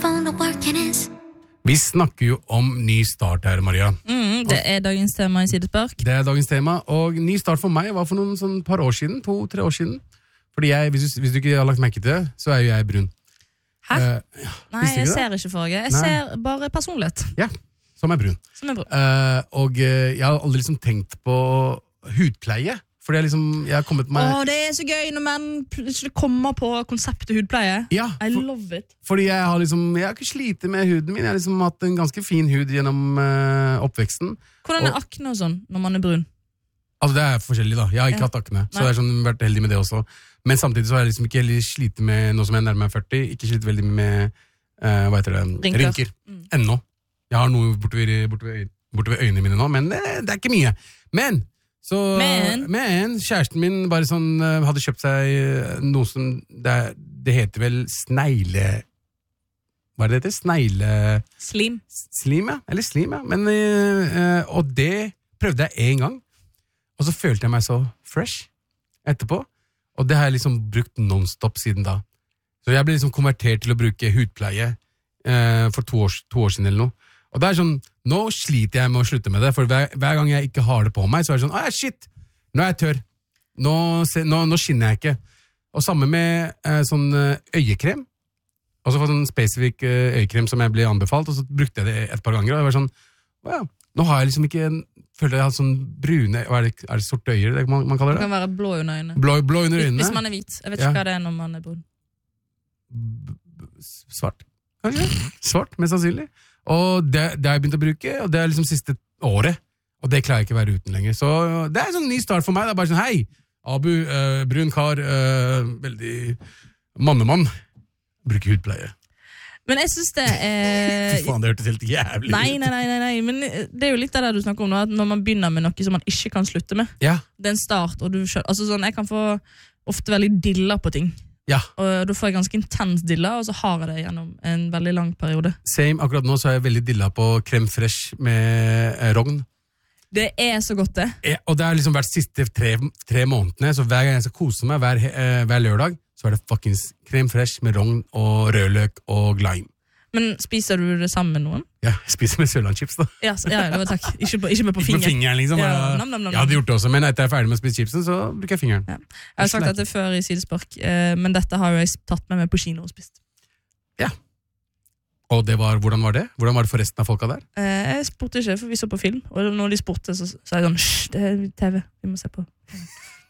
phone to work in his. Vi snakker jo om ny start her, Maria. Det dagens tema i Sidespark. Det dagens tema, og ny start for meg var for noen sånn par år siden, 2-3 år siden. Fordi hvis du ikke har lagt merke til det, så jo jeg brun. Hæ? Nei, jeg det? ser ikke farge. Jeg ser bare personlighet. Ja, som brun. Og jeg har aldri liksom tenkt på hudpleie. Fordi jeg har kommet meg... det så gøy når man plutselig kommer på konseptet hudpleie. Ja, I love it. Fordi jeg har ikke slitt med huden min. Jeg har hatt en ganske fin hud gjennom oppveksten. Hvordan akne og sånn når man brun? Altså det forskjellig da. Jeg har ikke hatt akne, så jeg har vært heldig med det også. Men samtidig så har jeg ikke heller slitt med noe som jeg nærmer meg 40. Ikke slitt veldig med, rynker. Ennå. Jeg har noe bortover øynene mine nå, men det ikke mye. Men kjæresten min bare hadde kjøpt seg noe som det heter vel snegle... Hva det heter? Snegle... Slim. Slim, ja. Eller slim, ja. Men, og det prøvde jeg en gang. Og så følte jeg meg så fresh etterpå. Og det har jeg brukt non-stop siden da. Så jeg ble konvertert til å bruke hudpleie for 2 år siden eller noe. Og det nå sliter jeg med å slutte med det, for hver gang jeg ikke har det på meg, så det shit, nå jeg tørr. Nå skinner jeg ikke. Og sammen med sånn øyekrem, og så for sånn spesifikk øyekrem som jeg ble anbefalt, og så brukte jeg det et par ganger, og det var nå har jeg ikke, føler jeg har sånn brune, er det sorte øyer det man kaller det? Det kan være blå under øynene. Blå under øynene? Hvis man hvit. Jeg vet ikke hva det når man brun. Svart, kanskje? Svart, mest sannsynlig. Og det har jeg begynt å bruke, og det siste året, og det klarer jeg ikke å være uten lenger. Så det en ny start for meg, det bare hei, Abu, brun kar, veldig mannemann, bruker hudpleie. Men jeg synes det Faen, det hørtes helt jævlig ut. Nei, men det jo litt av det du snakker om nå, at når man begynner med noe som man ikke kan slutte med, det en start, og jeg kan få ofte veldig dilla på ting. Ja. Og da får jeg ganske intens dilla, og så har jeg det gjennom en veldig lang periode. Same, akkurat nå så jeg veldig dilla på crème fresh med rogn. Det så godt det. Og det har vært siste 3 månedene, så hver gang jeg skal kose meg hver lørdag, så det fuckings crème fresh med rogn og rødløk og lime. Men spiser du det sammen med noen? Ja, jeg spiser med Sørlandschips da. Ja, det var takk. Ikke med på fingeren. Ikke med fingeren liksom. Jeg hadde gjort det også, men etter jeg ferdig med å spise chipsen, så bruker jeg fingeren. Ja. Jeg har sagt dette før i Sidespark, men dette har jo jeg tatt med meg på kino og spist. Ja. Og hvordan var det? Hvordan var det for resten av folka der? Jeg spurte ikke, for vi så på film, og når de spurte, så sa jeg sånn, det TV, vi må se på.